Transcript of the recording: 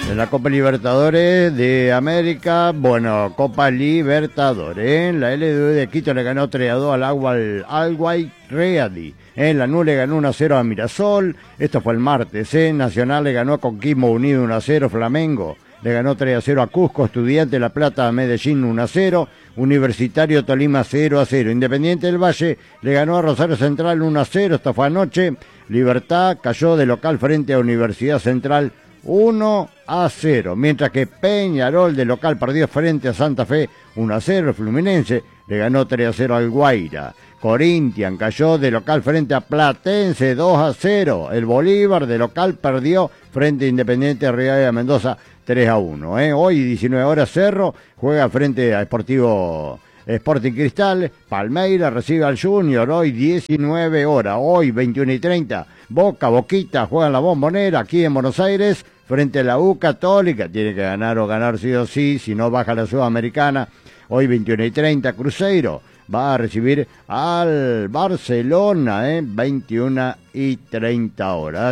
En la Copa Libertadores de América, bueno, Copa Libertadores, la LDU de Quito le ganó 3-2 al Guay Ready. En Lanús le ganó 1-0 a Mirasol, esto fue el martes. Nacional le ganó a Coquimbo Unido 1-0, Flamengo le ganó 3-0 a Cusco, Estudiante La Plata a Medellín 1-0, Universitario Tolima 0-0, Independiente del Valle le ganó a Rosario Central 1-0, esto fue anoche. Libertad cayó de local frente a Universidad Central 1-0, mientras que Peñarol de local perdió frente a Santa Fe 1-0, Fluminense le ganó 3-0 al Guaira. Corinthians cayó de local frente a Platense 2-0. El Bolívar de local perdió frente a Independiente Rivadavia Mendoza 3-1. Hoy 19 horas Cerro juega frente a Sporting Cristal. Palmeiras recibe al Junior hoy 19 horas. Hoy 21:30 Boquita juega en la Bombonera aquí en Buenos Aires frente a la U Católica. Tiene que ganar o ganar sí o sí, si no baja la Sudamericana. Hoy 21:30 Cruzeiro va a recibir al Barcelona, 21:30 horas.